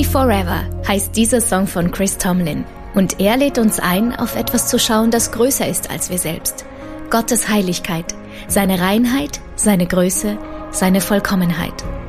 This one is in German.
Me Forever heißt dieser Song von Chris Tomlin. Und er lädt uns ein, auf etwas zu schauen, das größer ist als wir selbst. Gottes Heiligkeit, seine Reinheit, seine Größe, seine Vollkommenheit.